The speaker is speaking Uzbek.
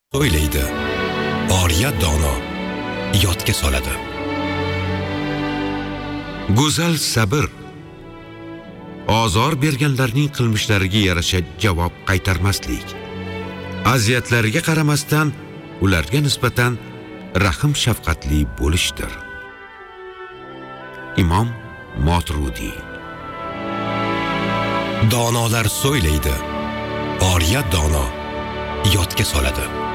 O'ylaydi, oriya dono yodga soladi. Go'zal sabr ozor berganlarning qilmishlariga yarasha javob qaytarmaslik. Aziyatlariga qaramasdan ularga nisbatan rahim shafqatli bo'lishdir. Imom Moturudi. Donolar so'ylaydi, oriya dono yodga soladi.